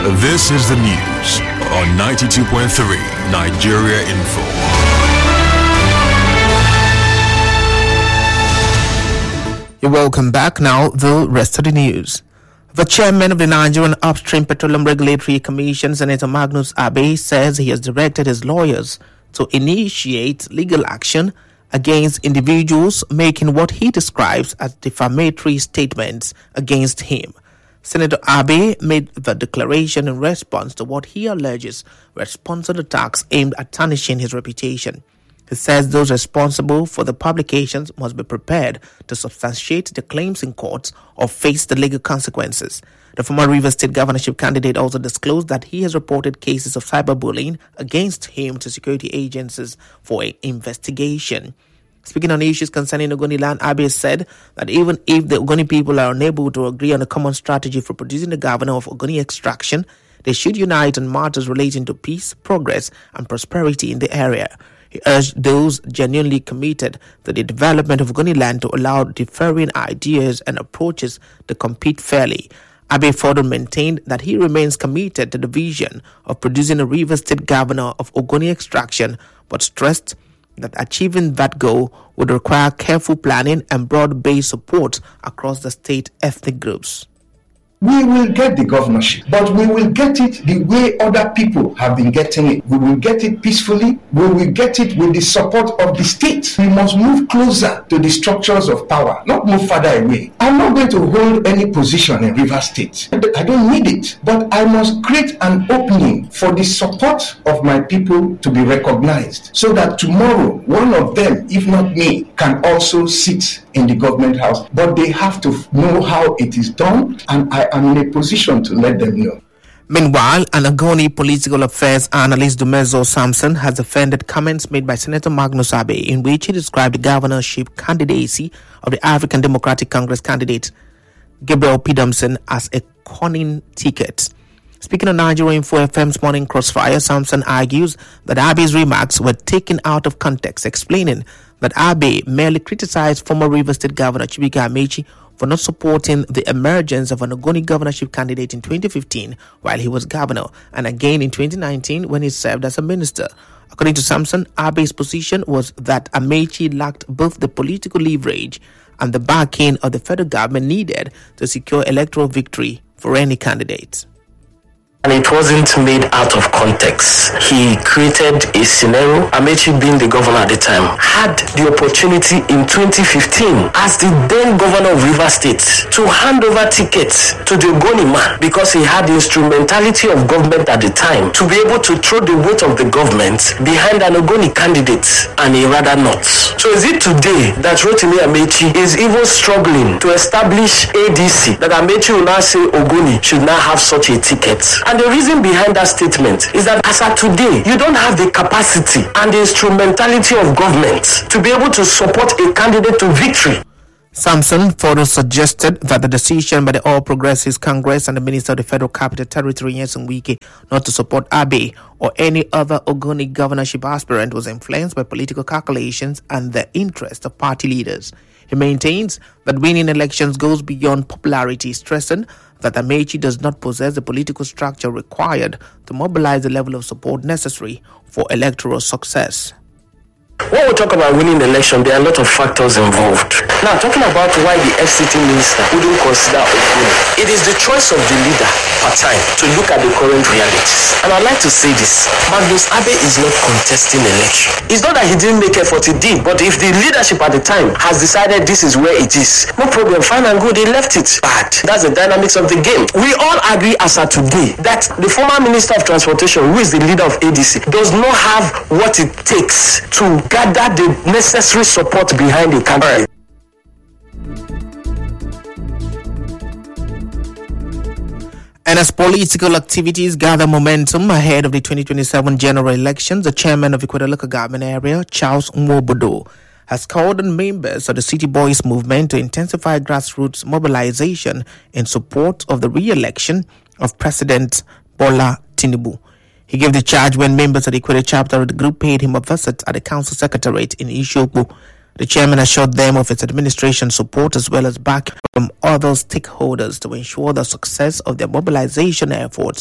This is the news on 92.3 Nigeria Info. You're welcome back. Now, the rest of the news. The chairman of the Nigerian Upstream Petroleum Regulatory Commission, Senator Magnus Abe, says he has directed his lawyers to initiate legal action against individuals making what he describes as defamatory statements against him. Senator Abe made the declaration in response to what he alleges were sponsored attacks aimed at tarnishing his reputation. He says those responsible for the publications must be prepared to substantiate the claims in courts or face the legal consequences. The former Rivers State governorship candidate also disclosed that he has reported cases of cyberbullying against him to security agencies for an investigation. Speaking on issues concerning Ogoni land, Abe said that even if the Ogoni people are unable to agree on a common strategy for producing the governor of Ogoni extraction, they should unite on matters relating to peace, progress, and prosperity in the area. He urged those genuinely committed to the development of Ogoni land to allow differing ideas and approaches to compete fairly. Abe further maintained that he remains committed to the vision of producing a Rivers State governor of Ogoni extraction, but stressed that achieving that goal would require careful planning and broad-based support across the state ethnic groups. We will get the governorship, but we will get it the way other people have been getting it. We will get it peacefully. We will get it with the support of the state. We must move closer to the structures of power, not move further away. I'm not going to hold any position in Rivers State. I don't need it, but I must create an opening for the support of my people to be recognized so that tomorrow, one of them, if not me, can also sit in the government house. But they have to know how it is done, and I am in a position to let them know. Meanwhile, an Ogoni political affairs analyst, Dumezo Samson, has defended comments made by Senator Magnus Abe in which he described the governorship candidacy of the African Democratic Congress candidate Gabriel Pidamson as a conning ticket. Speaking on Nigeria Info FM's Morning Crossfire, Samson argues that Abe's remarks were taken out of context, explaining that Abe merely criticized former Rivers State Governor Chibuike Amaechi for not supporting the emergence of an Ogoni governorship candidate in 2015 while he was governor, and again in 2019 when he served as a minister. According to Samson, Abe's position was that Amaechi lacked both the political leverage and the backing of the federal government needed to secure electoral victory for any candidate. And it wasn't made out of context. He created a scenario. Amaechi, being the governor at the time, had the opportunity in 2015 as the then governor of Rivers State to hand over tickets to the Ogoni man because he had the instrumentality of government at the time to be able to throw the weight of the government behind an Ogoni candidate, and he rather not. So is it today that Rotimi Amaechi is even struggling to establish ADC, that Amaechi will now say Ogoni should now have such a ticket? And the reason behind that statement is that as of today, you don't have the capacity and the instrumentality of government to be able to support a candidate to victory. Samson further suggested that the decision by the All Progressives Congress and the Minister of the Federal Capital Territory, Nyesom Wike, not to support Abe or any other Ogoni governorship aspirant was influenced by political calculations and the interest of party leaders. He maintains that winning elections goes beyond popularity, stressing that Amaechi does not possess the political structure required to mobilize the level of support necessary for electoral success. When we talk about winning the election, there are a lot of factors involved. Now, talking about why the FCT minister wouldn't consider Ogoni, it is the choice of the leader at time to look at the current realities. And I'd like to say this: Magnus Abe is not contesting election. It's not that he didn't make effort, he did. But if the leadership at the time has decided this is where it is, no problem, fine and good, they left it. But that's the dynamics of the game. We all agree as of today that the former Minister of Transportation, who is the leader of ADC, does not have what it takes to gather the necessary support behind the candidate. And as political activities gather momentum ahead of the 2027 general elections, the chairman of Ikoyi local government area, Charles Nwobodo, has called on members of the City Boys movement to intensify grassroots mobilization in support of the re-election of President Bola Tinubu. He gave the charge when members of the Ikoyi chapter of the group paid him a visit at the council secretariat in Ishiokpo. The chairman assured them of its administration support as well as back from other stakeholders to ensure the success of their mobilization efforts.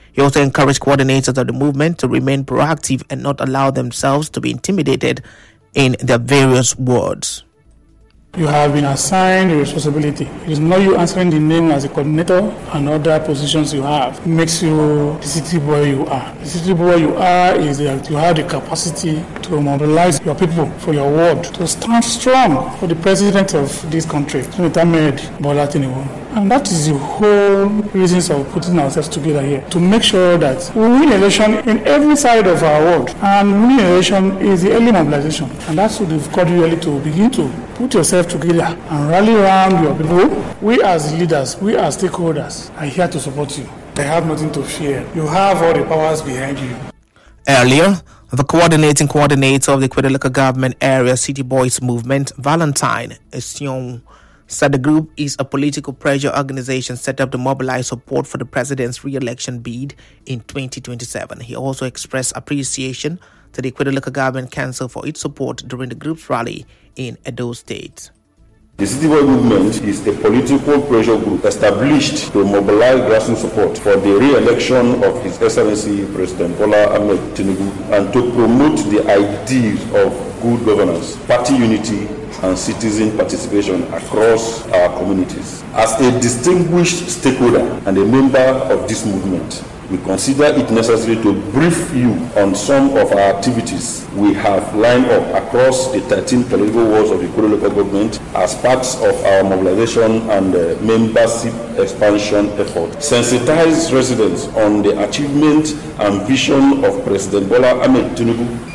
He also encouraged coordinators of the movement to remain proactive and not allow themselves to be intimidated in their various wards. You have been assigned a responsibility. It is not you answering the name as a coordinator and other positions you have. It makes you the city boy you are. The city boy you are is that you have the capacity to mobilize your people for your ward, to stand strong for the president of this country, Senator Ahmed Bola Tinubu. And that is the whole reasons of putting ourselves together here, to make sure that we win election in every side of our ward. And winning election is the early mobilization. And that's what we've got really to begin to put yourself together and rally around your people. We as leaders, we as stakeholders are here to support you. I have nothing to fear. You have all the powers behind you. Earlier, the coordinating coordinator of the Equator Local Government Area City Boys Movement, Valentine Esion, said the group is a political pressure organization set up to mobilize support for the president's re-election bid in 2027. He also expressed appreciation to the Equator Local Government Council for its support during the group's rally in Edo State. The City Boy Movement is a political pressure group established to mobilize grassroots support for the re-election of His Excellency President Bola Ahmed Tinubu and to promote the ideas of good governance, party unity, and citizen participation across our communities. As a distinguished stakeholder and a member of this movement, we consider it necessary to brief you on some of our activities we have lined up across the 13 political wards of the Equator Local Government as parts of our mobilization and membership expansion effort. Sensitize residents on the achievement and vision of President Bola Ahmed Tinubu.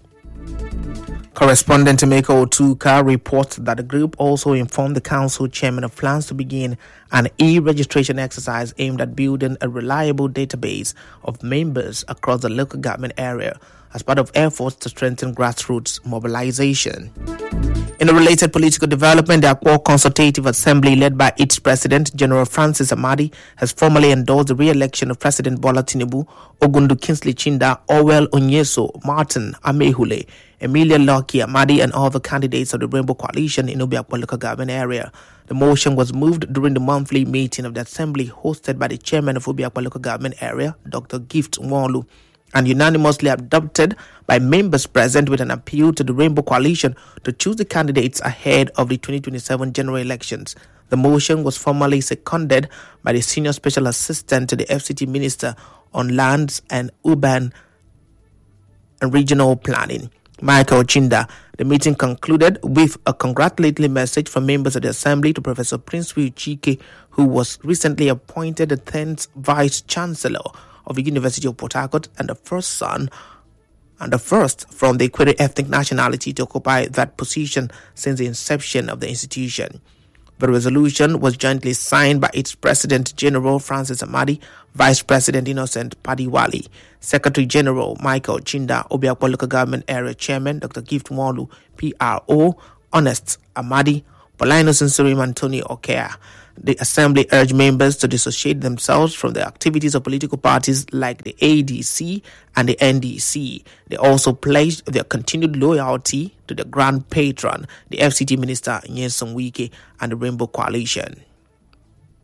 Correspondent Emeka Otuka reports that the group also informed the council chairman of plans to begin an e-registration exercise aimed at building a reliable database of members across the local government area as part of efforts to strengthen grassroots mobilization. In a related political development, the Akwa Consultative Assembly, led by its president, General Francis Amadi, has formally endorsed the re-election of President Bola Tinubu, Ogundu Kingsley Chinda, Orwell Onyeso, Martin Amehule, Emilia Lucky Amadi, and other candidates of the Rainbow Coalition in Obiakwa local government area. The motion was moved during the monthly meeting of the Assembly hosted by the chairman of Obiakwa local government area, Dr. Gift Nwolu, and unanimously adopted by members present, with an appeal to the Rainbow Coalition to choose the candidates ahead of the 2027 general elections. The motion was formally seconded by the Senior Special Assistant to the FCT Minister on Lands and Urban and Regional Planning, Michael Chinda. The meeting concluded with a congratulatory message from members of the Assembly to Professor Prince Chike, who was recently appointed the 10th Vice Chancellor of the University of Port Harcourt and the first from the Equatorial ethnic nationality to occupy that position since the inception of the institution. The resolution was jointly signed by its President General Francis Amadi, Vice President Innocent Padiwali, Secretary General Michael Chinda, Obiakwa Local Government Area Chairman Dr. Gift Nwolu, PRO, Honest Amadi, Paulinus Nsirim Anthony Okea. The Assembly urged members to dissociate themselves from the activities of political parties like the ADC and the NDC. They also pledged their continued loyalty to the Grand Patron, the FCT Minister Nyesom Wike, and the Rainbow Coalition.